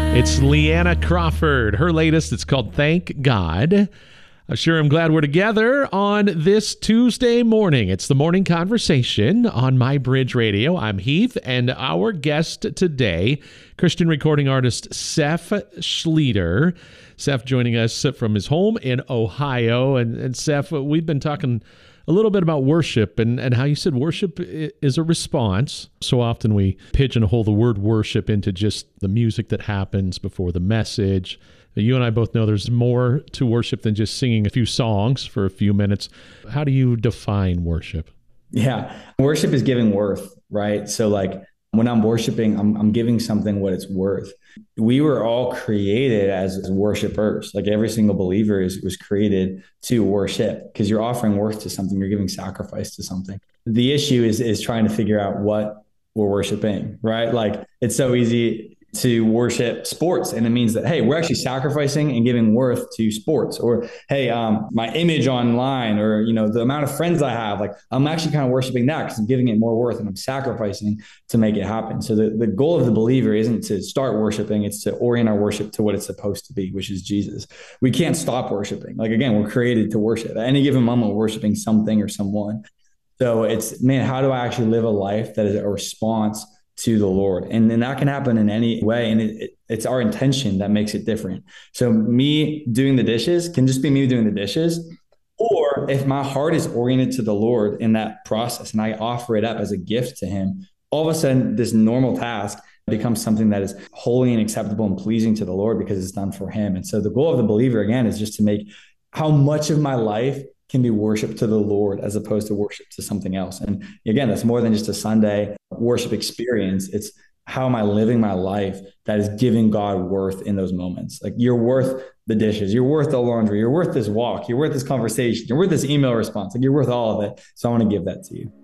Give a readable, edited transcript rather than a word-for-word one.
It's Leanna Crawford. Her latest, it's called Thank God. I sure am glad we're together on this Tuesday morning. It's the morning conversation on My Bridge Radio. I'm Heath, and our guest today, Christian recording artist Seth Schlueter. Seth joining us from his home in Ohio. And Seth, we've been talking a little bit about worship and how you said worship is a response. So often we pigeonhole the word worship into just the music that happens before the message. You and I both know there's more to worship than just singing a few songs for a few minutes. How do you define worship? Yeah, worship is giving worth, right? So like when I'm worshiping, I'm giving something what it's worth. We were all created as worshipers. Like every single believer was created to worship because you're offering worth to something. You're giving sacrifice to something. The issue is trying to figure out what we're worshiping, right? Like it's so easy to worship sports. And it means that, hey, we're actually sacrificing and giving worth to sports. Or, hey, my image online, or, the amount of friends I have, like I'm actually kind of worshiping that because I'm giving it more worth and I'm sacrificing to make it happen. So the goal of the believer isn't to start worshiping. It's to orient our worship to what it's supposed to be, which is Jesus. We can't stop worshiping. Like, again, we're created to worship. At any given moment, we're worshiping something or someone. So it's, man, how do I actually live a life that is a response to the Lord? And then that can happen in any way. And it's our intention that makes it different. So me doing the dishes can just be me doing the dishes. Or if my heart is oriented to the Lord in that process and I offer it up as a gift to him, all of a sudden this normal task becomes something that is holy and acceptable and pleasing to the Lord because it's done for him. And so the goal of the believer, again, is just to make how much of my life can be worship to the Lord as opposed to worship to something else. And again, that's more than just a Sunday worship experience. It's how am I living my life that is giving God worth in those moments? Like you're worth the dishes, you're worth the laundry, you're worth this walk, you're worth this conversation, you're worth this email response, like you're worth all of it. So I want to give that to you.